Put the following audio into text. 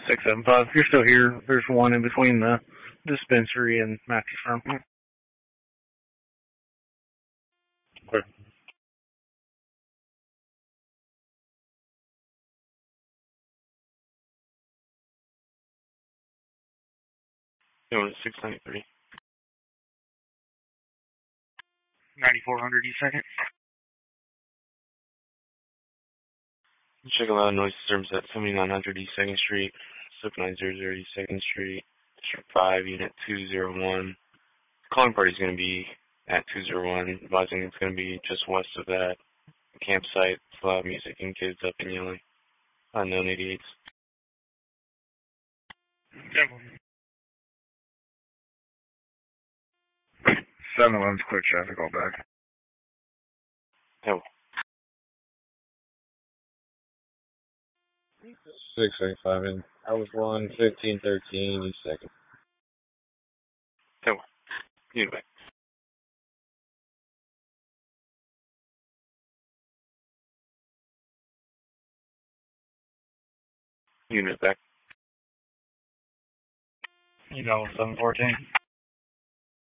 675. You're still here. There's one in between the dispensary and Matthews Farm. Okay. Doing 693. 9400 East Second. Check a lot of noise disturbance at 7900 East 2nd Street, 7900 East 2nd Street, District 5, Unit 201. Calling party is going to be at 201, advising it's going to be just west of that campsite. It's loud music and kids up and yelling. Unknown 88s. 7-Eleven's clear traffic all back. Oh. 685 and I was 11513 East 2nd. Oh. Unit back. Unit back. You know, 714.